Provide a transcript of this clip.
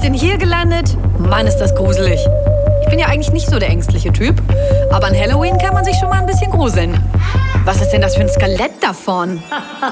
denn hier gelandet? Mann, ist das gruselig. Ich bin ja eigentlich nicht so der ängstliche Typ, aber an Halloween kann man sich schon mal ein bisschen gruseln. Was ist denn das für ein Skelett da vorn?